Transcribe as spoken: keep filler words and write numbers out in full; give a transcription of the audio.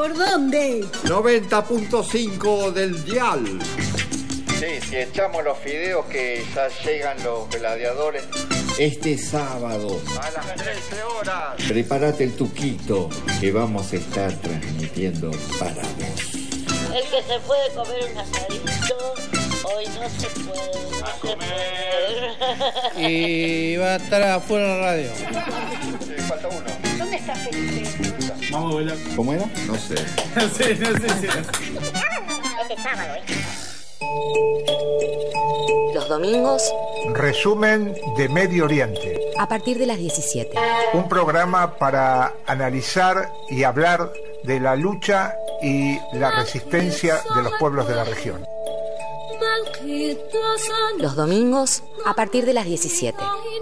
¿Por dónde? noventa punto cinco del dial. Sí, si echamos los fideos que ya llegan los gladiadores. Este sábado, A las trece horas. prepárate el tuquito que vamos a estar transmitiendo para vos. El que se puede comer un asadito, hoy no se puede, no A se comer. puede. Y va a estar afuera en la radio. Sí, falta uno. ¿Dónde está Felipe? Vamos a volar. ¿Cómo era? No sé. No sé, no sé si. Este sábado, ¿eh? Los domingos, Resumen de Medio Oriente. a partir de las diecisiete. Un programa para analizar y hablar de la lucha y la resistencia de los pueblos de la región. Los domingos, a partir de las diecisiete.